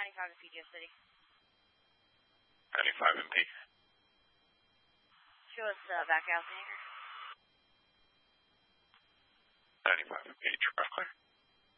95 in PGS City. 95 MP. Show us back out the hangar. 95 MP, traffic clear.